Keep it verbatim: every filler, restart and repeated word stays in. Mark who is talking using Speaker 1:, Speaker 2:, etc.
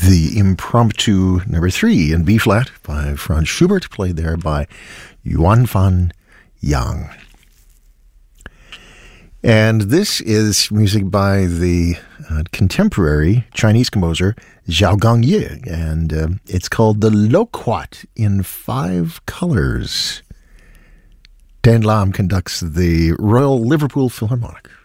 Speaker 1: the Impromptu number three in B-flat by Franz Schubert, played there by Yuan Fan Yang. And this is music by the uh, contemporary Chinese composer Zhao Gangye, and uh, it's called the Loquat in Five Colors. Dan Lam conducts the Royal Liverpool Philharmonic.